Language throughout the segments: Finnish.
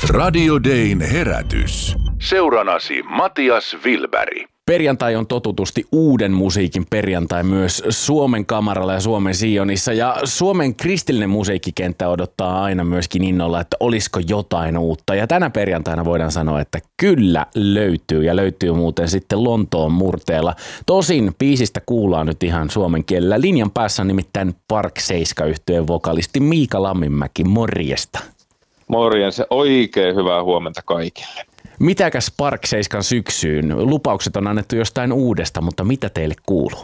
Radio Dayn herätys. Seuranasi Matias Wilberg. Perjantai on totutusti uuden musiikin perjantai myös Suomen kamaralla ja Suomen Sionissa. Ja Suomen kristillinen musiikkikenttä odottaa aina myöskin innolla, että olisiko jotain uutta. Ja tänä perjantaina voidaan sanoa, että kyllä löytyy ja löytyy muuten sitten Lontoon murteella. Tosin biisistä kuullaan nyt ihan suomen kielellä. Linjan päässä on nimittäin Park 7-yhtyeen vokalisti Miika Lamminmäki. Morjesta. Morjens, oikein hyvää huomenta kaikille. Mitäkäs Park 7 syksyyn? Lupaukset on annettu jostain uudesta, mutta mitä teille kuuluu?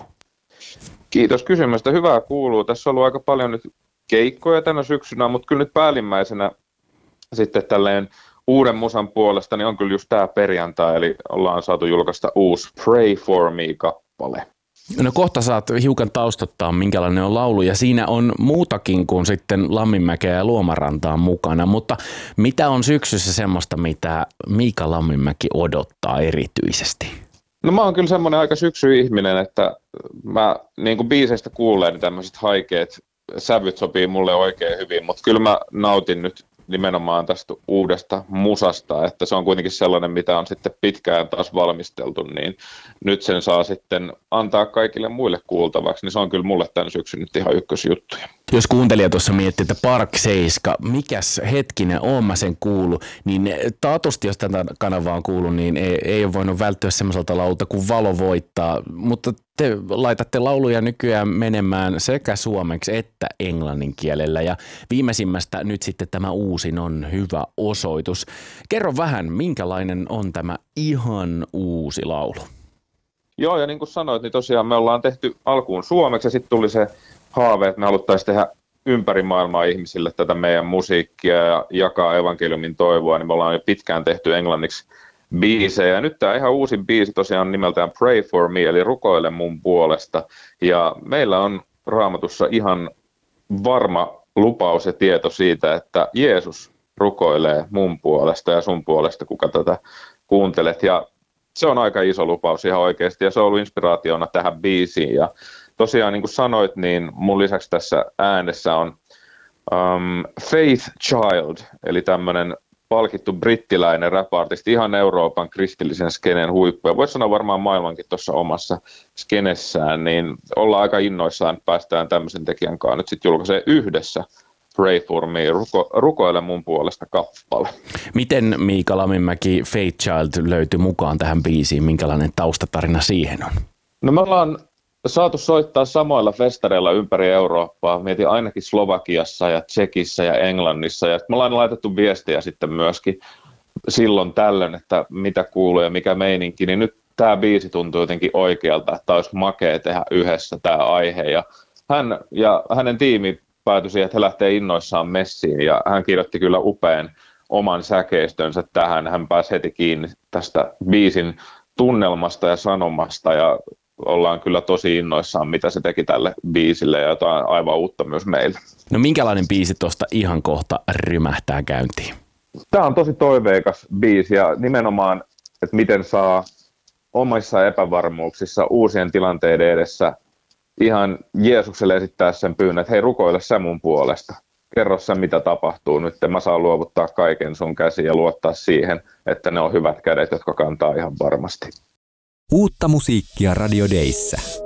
Kiitos kysymästä. Hyvää kuuluu. Tässä on ollut aika paljon nyt keikkoja tänä syksynä, mutta kyllä nyt päällimmäisenä sitten tälleen uuden musan puolesta niin on kyllä just tämä perjantai, eli ollaan saatu julkaista uusi Pray for Me-kappale. No kohta saat hiukan taustottaa, minkälainen on laulu, ja siinä on muutakin kuin sitten Lamminmäkeä ja Luomarantaa mukana, mutta mitä on syksyssä semmoista, mitä Miika Lamminmäki odottaa erityisesti? No mä oon kyllä semmoinen aika syksy-ihminen, että mä niin kuin biiseistä kuulee, niin tämmöiset haikeat sävyt sopii mulle oikein hyvin, mutta kyllä mä nautin nyt nimenomaan tästä uudesta musasta, että se on kuitenkin sellainen, mitä on sitten pitkään taas valmisteltu, niin nyt sen saa sitten antaa kaikille muille kuultavaksi, niin se on kyllä mulle tämän syksyn nyt ihan ykkösjuttuja. Jos kuuntelija tuossa miettii, että Park 7, mikäs hetkinen, oon mä sen kuullut, niin taatusti jos tätä kanavaa on kuullut, niin ei ole voinut välttyä semmoiselta laulta kuin Valo voittaa, mutta te laitatte lauluja nykyään menemään sekä suomeksi että englannin kielellä, ja viimeisimmästä nyt sitten tämä uusin on hyvä osoitus. Kerro vähän, minkälainen on tämä ihan uusi laulu? Joo, ja niin kuin sanoit, niin tosiaan me ollaan tehty alkuun suomeksi, ja sitten tuli se haave, että me haluttaisiin tehdä ympäri maailmaa ihmisille tätä meidän musiikkia ja jakaa evankeliumin toivoa, niin me ollaan jo pitkään tehty englanniksi biisejä. Ja nyt tämä ihan uusin biisi tosiaan nimeltään Pray for Me, eli rukoile mun puolesta. Ja meillä on Raamatussa ihan varma lupaus ja tieto siitä, että Jeesus rukoilee mun puolesta ja sun puolesta, kuka tätä kuuntelet. Ja se on aika iso lupaus ihan oikeasti, ja se on ollut inspiraationa tähän biisiin. Ja tosiaan niin kuin sanoit, niin mun lisäksi tässä äänessä on Faith Child, eli tämmöinen palkittu brittiläinen rap-artisti, ihan Euroopan kristillisen skenen huippu. Ja voisi sanoa varmaan maailmankin tuossa omassa skenessään, niin ollaan aika innoissaan, että päästään tämmöisen tekijän kanssa nyt sitten julkaisee yhdessä Pray for Me, rukoile mun puolesta kappale. Miten Miika Lamminmäki Faith Child löytyi mukaan tähän biisiin? Minkälainen taustatarina siihen on? No me ollaan saatu soittaa samoilla festareilla ympäri Eurooppaa. Mietin ainakin Slovakiassa ja Tsekissä ja Englannissa. Ja me ollaan laitettu viestiä sitten myöskin silloin tällöin, että mitä kuuluu ja mikä meininki. Niin nyt tämä biisi tuntuu jotenkin oikealta, että olisi makea tehdä yhdessä tämä aihe. Ja hän ja hänen tiimi päätyi siihen, että he lähtee innoissaan messiin. Ja hän kirjoitti kyllä upean oman säkeistönsä tähän. Hän pääsi heti kiinni tästä biisin tunnelmasta ja sanomasta, ja ollaan kyllä tosi innoissaan, mitä se teki tälle biisille, ja jotain aivan uutta myös meille. No minkälainen biisi tuosta ihan kohta rymähtää käyntiin? Tämä on tosi toiveikas biisi, ja nimenomaan, että miten saa omissa epävarmuuksissa uusien tilanteiden edessä ihan Jeesukselle esittää sen pyynnön, että hei, rukoile sä mun puolesta. Kerro sä, mitä tapahtuu nyt, mä saan luovuttaa kaiken sun käsiin ja luottaa siihen, että ne on hyvät kädet, jotka kantaa ihan varmasti. Uutta musiikkia Radio Dayssä.